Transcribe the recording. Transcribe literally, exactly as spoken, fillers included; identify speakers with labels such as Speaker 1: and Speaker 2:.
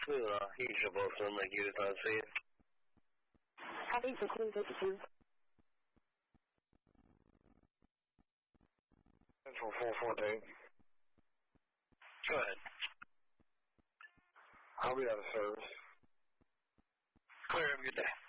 Speaker 1: Luna, Asia Boston, like you was not saying.
Speaker 2: Copy for Queen fifty-two.
Speaker 3: Central four fourteen.
Speaker 1: Go ahead.
Speaker 3: I'll be out of service.
Speaker 1: Clear, have a good day.